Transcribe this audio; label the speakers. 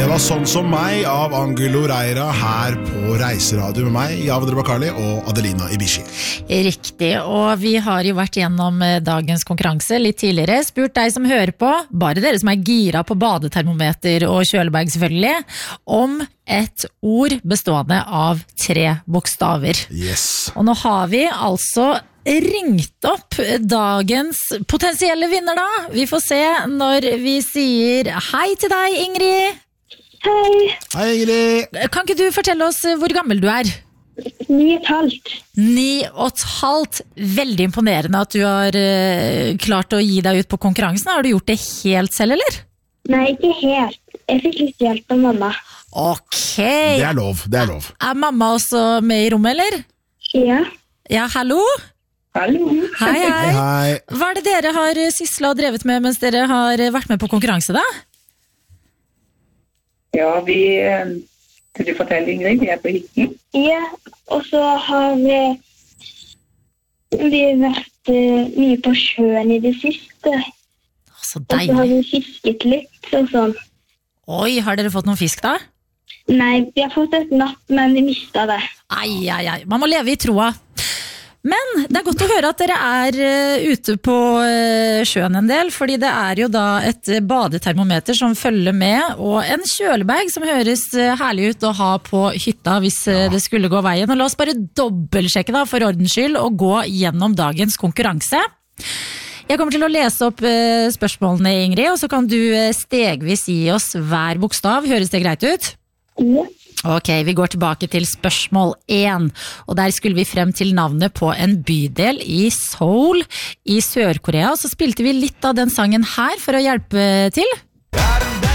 Speaker 1: var Sånn som meg av Angelo Reira her på Reiseradio med meg, Javed Bakali og Adelina Ibishi.
Speaker 2: Riktig, og vi har jo vært gjennom dagens konkurranse litt tidligere, spurt deg som hører på, bare dere som gira på badetermometer og kjølebag selvfølgelig, om et ord bestående av 3 bokstaver.
Speaker 1: Yes.
Speaker 2: Og nå har vi altså ringt opp dagens potensielle vinner da. Vi får se når vi sier hei til deg, Ingrid.
Speaker 3: Hei.
Speaker 1: Hei, Ingrid.
Speaker 2: Kan ikke du fortelle oss hvor gammel du er?
Speaker 3: 9,5.
Speaker 2: 9,5. Veldig imponerende at du har klart å gi deg ut på konkurransen. Har du gjort det helt selv, eller?
Speaker 3: Nei, ikke helt. Jeg fikk litt hjelp av mamma.
Speaker 2: Ok.
Speaker 1: Det er lov.
Speaker 2: Er mamma også med i rommet, eller?
Speaker 3: Ja.
Speaker 2: Ja, hallo?
Speaker 3: Hallo.
Speaker 2: Hei.
Speaker 1: Hei.
Speaker 2: Hva er det dere har syslet og drevet med mens dere har vært med på konkurranse da?
Speaker 4: Ja, kan du fortelle, Ingrid? Vi på hytten.
Speaker 3: Ja, og så har vi vært mye på sjøen i det siste.
Speaker 2: Så
Speaker 3: Og så har
Speaker 2: deilig.
Speaker 3: vi fisket litt og sånn.
Speaker 2: Oi, har dere fått noen fisk da?
Speaker 3: Nei, vi har fått et natt, men vi mistet det.
Speaker 2: Ai. Man må leve i troa. Men det er godt å høre at dere er ute på sjøen en del, fordi det er jo da et badetermometer som følger med, og en kjølebag som høres herlig ut å ha på hytta hvis det skulle gå veien. Og la oss bare dobbeltsjekke da, for ordens skyld, og gå gjennom dagens konkurranse. Jeg kommer til å lese opp spørsmålene, Ingrid, og så kan du stegvis gi oss hver bokstav. Høres det greit ut?
Speaker 3: Ja.
Speaker 2: Ok, vi går tilbake til spørsmål 1, og der skulle vi frem til navnet på en bydel i Seoul i Sør-Korea, og så spilte vi litt av den sangen her for å hjelpe til.